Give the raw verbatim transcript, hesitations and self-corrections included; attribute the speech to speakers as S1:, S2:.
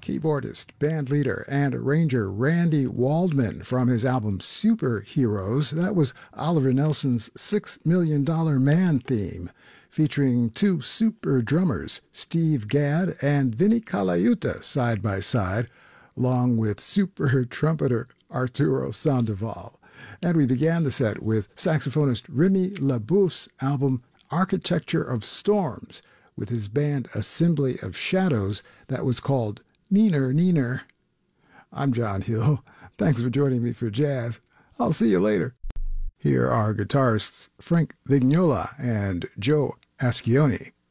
S1: Keyboardist, bandleader, and arranger Randy Waldman from his album Superheroes. That was Oliver Nelson's Six Million Dollar Man theme, featuring two super drummers, Steve Gadd and Vinnie Colaiuta, side by side, along with super trumpeter Arturo Sandoval. And we began the set with saxophonist Remy LaBeouf's album Architecture of Storms, with his band Assembly of Shadows that was called Neener Neener. I'm John Hill. Thanks for joining me for jazz. I'll see you later. Here are guitarists Frank Vignola and Joe Ascioni.